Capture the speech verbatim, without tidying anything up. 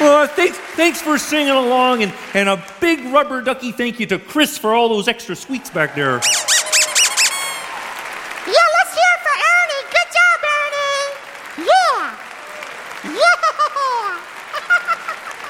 Well, thanks, thanks for singing along, and, and a big rubber ducky thank you to Chris for all those extra sweets back there.